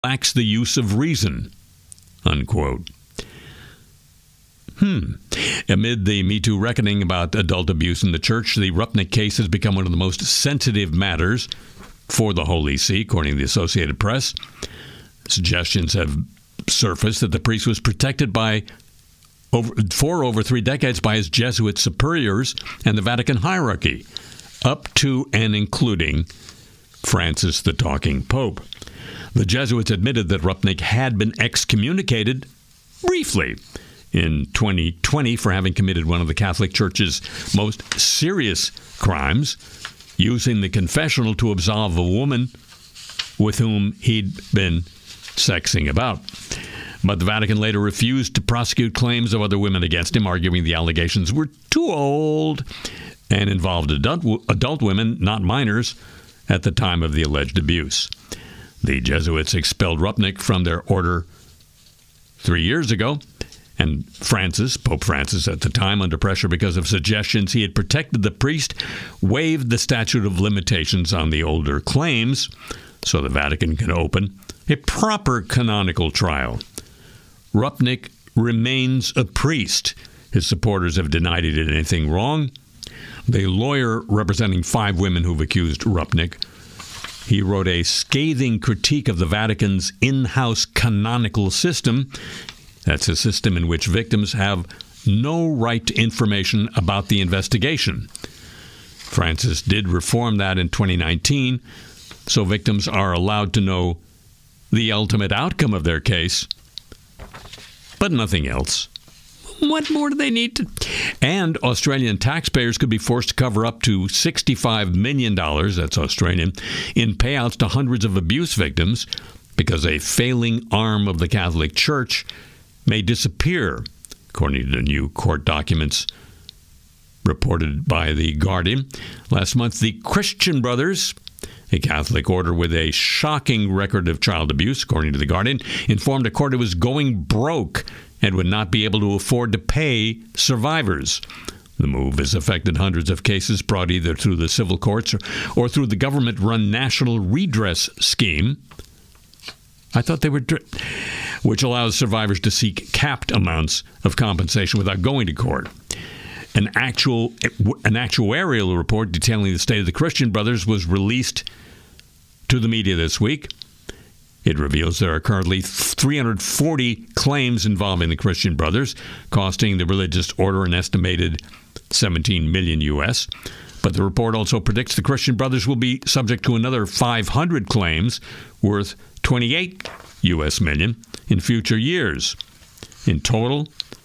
lacks the use of reason, unquote. Amid the Me Too reckoning about adult abuse in the church, the Rupnik case has become one of the most sensitive matters for the Holy See, according to the Associated Press. Suggestions have surfaced that the priest was protected for over 3 decades by his Jesuit superiors and the Vatican hierarchy, up to and including Francis the Talking Pope. The Jesuits admitted that Rupnik had been excommunicated briefly in 2020 for having committed one of the Catholic Church's most serious crimes, using the confessional to absolve a woman with whom he'd been sexing about. But the Vatican later refused to prosecute claims of other women against him, arguing the allegations were too old and involved adult women, not minors, at the time of the alleged abuse. The Jesuits expelled Rupnik from their order 3 years ago, and Pope Francis at the time, under pressure because of suggestions he had protected the priest, waived the statute of limitations on the older claims so the Vatican can open a proper canonical trial. Rupnik remains a priest. His supporters have denied he did anything wrong. The lawyer representing 5 women who've accused Rupnik, he wrote a scathing critique of the Vatican's in-house canonical system. That's a system in which victims have no right to information about the investigation. Francis did reform that in 2019, so victims are allowed to know the ultimate outcome of their case, but nothing else. What more do they need to? And Australian taxpayers could be forced to cover up to $65 million, that's Australian, in payouts to hundreds of abuse victims because a failing arm of the Catholic Church may disappear, according to new court documents reported by The Guardian. Last month, the Christian Brothers, a Catholic order with a shocking record of child abuse, according to The Guardian, informed a court it was going broke and would not be able to afford to pay survivors. The move has affected hundreds of cases brought either through the civil courts or through the government-run National Redress Scheme. I thought they were... which allows survivors to seek capped amounts of compensation without going to court. An actuarial report detailing the state of the Christian Brothers was released to the media this week. It reveals there are currently 340 claims involving the Christian Brothers, costing the religious order an estimated $17 million U.S. But the report also predicts the Christian Brothers will be subject to another 500 claims worth $28 U.S. million in future years. In total,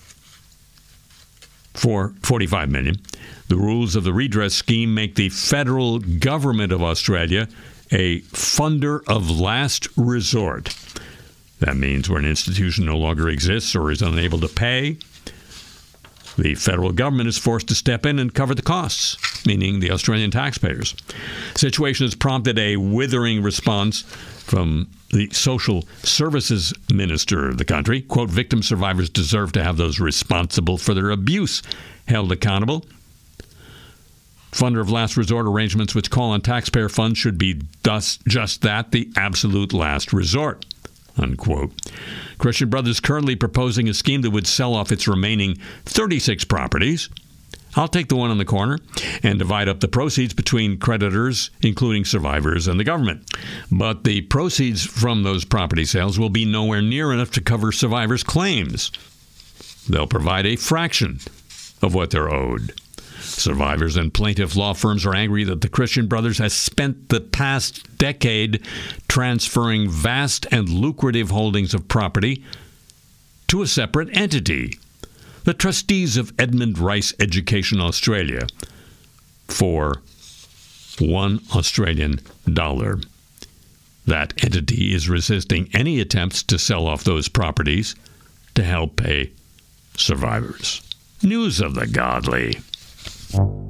for $45 million. The rules of the redress scheme make the federal government of Australia a funder of last resort. That means where an institution no longer exists or is unable to pay, the federal government is forced to step in and cover the costs, meaning the Australian taxpayers. The situation has prompted a withering response from the social services minister of the country. Quote, victim survivors deserve to have those responsible for their abuse held accountable. Funder of last resort arrangements which call on taxpayer funds should be thus just that, the absolute last resort, unquote. Christian Brothers currently proposing a scheme that would sell off its remaining 36 properties. I'll take the one on the corner and divide up the proceeds between creditors, including survivors and the government. But the proceeds from those property sales will be nowhere near enough to cover survivors' claims. They'll provide a fraction of what they're owed. Survivors and plaintiff law firms are angry that the Christian Brothers has spent the past decade transferring vast and lucrative holdings of property to a separate entity, the trustees of Edmund Rice Education Australia, for $1 Australian. That entity is resisting any attempts to sell off those properties to help pay survivors. News of the godly.